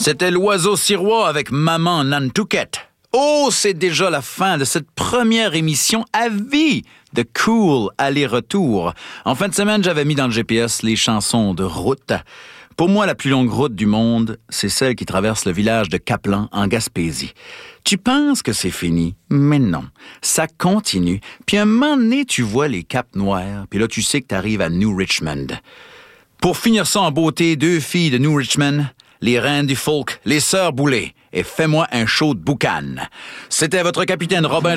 C'était l'oiseau sirois avec Maman Nantucket. Oh, c'est déjà la fin de cette première émission à vie de Cool Aller-Retour. En fin de semaine, j'avais mis dans le GPS les chansons de route. Pour moi, la plus longue route du monde, c'est celle qui traverse le village de Caplan, en Gaspésie. Tu penses que c'est fini, mais non. Ça continue. Puis un moment donné, tu vois les Caps Noirs, puis là, tu sais que tu arrives à New Richmond. Pour finir ça en beauté, 2 filles de New Richmond, les reines du folk, les sœurs Boulay, et fais-moi un show de boucan. C'était votre capitaine Robin